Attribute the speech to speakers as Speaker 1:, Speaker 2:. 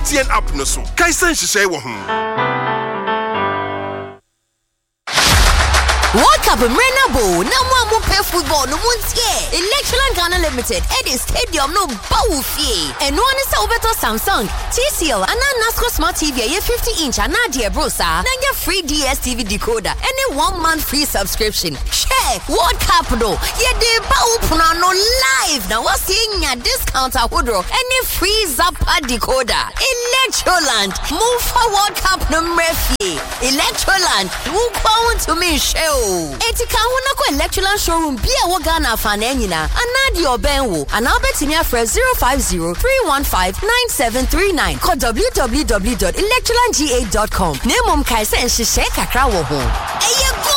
Speaker 1: MTN app no so. Kaisen hihye wo ho.
Speaker 2: World Cup Renabo, no one pay football, no one's here. Electron Ghana Limited, Eddie Stadium, no Bawufi. And one is over to Samsung, TCL, and NASCO Smart TV, a 50-inch, and Nadia Brosa, then your free DSTV decoder, and a 1 month free subscription. Share World Cup, no, yeah, the Bawupuna no live. Now, what's seeing a discount at Woodrow, and a free Zappa decoder. Electroland, move for World Cup no Murphy. Electroland, move on to me, show. Etika huna ko Electroland showroom bia wo Ghana fa na nyina anadi obenwo ana obetimi afre 050-315-9739 ko www.electrolandga.com. Nemom kai se nhye kakra wo ho.